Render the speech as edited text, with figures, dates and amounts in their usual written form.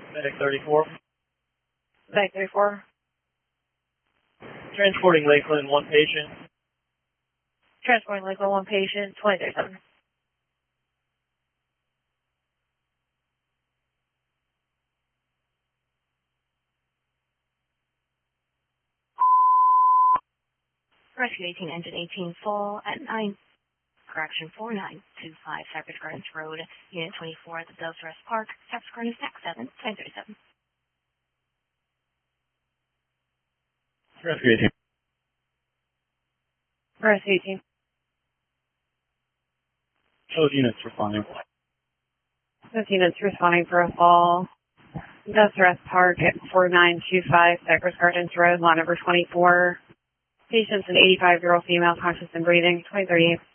Medic 34. Medic 34. Transporting Lakeland, one patient. Transporting Lakeland, one patient, 2037. Rescue 18, engine 18 full at 4925 Cypress Gardens Road, Unit 24 at the Doves Rest Park, Cypress Gardens, Act 7, 1037. Rescue 18. Rescue 18. Those units responding. Those units responding for a fall. Doves Rest Park at 4925 Cypress Gardens Road, lot number 24. Patient's an 85-year-old female, conscious and breathing, 2038.